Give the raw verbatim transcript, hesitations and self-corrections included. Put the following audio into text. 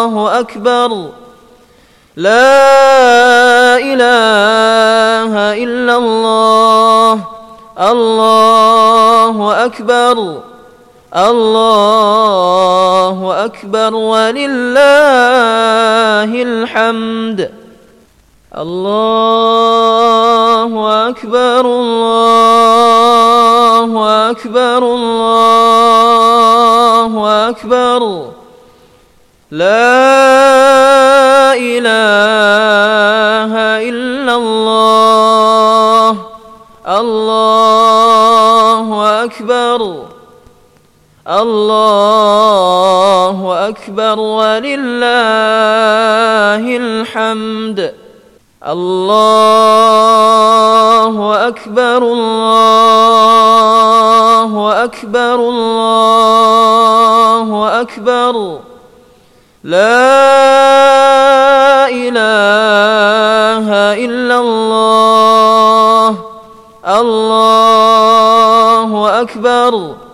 الله أكبر. لا إله إلا الله. الله أكبر. الله أكبر ولله الحمد. الله أكبر. الله أكبر. الله أكبر. لا إله إلا الله. الله أكبر. الله أكبر ولله الحمد. الله أكبر. الله أكبر. الله أكبر. لا إله إلا الله. الله أكبر.